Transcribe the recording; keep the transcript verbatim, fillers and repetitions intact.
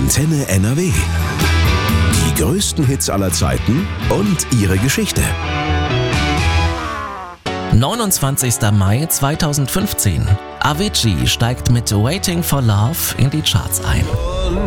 Antenne N R W. Die größten Hits aller Zeiten und ihre Geschichte. neunundzwanzigster Mai zweitausendfünfzehn. Avicii steigt mit Waiting for Love in die Charts ein.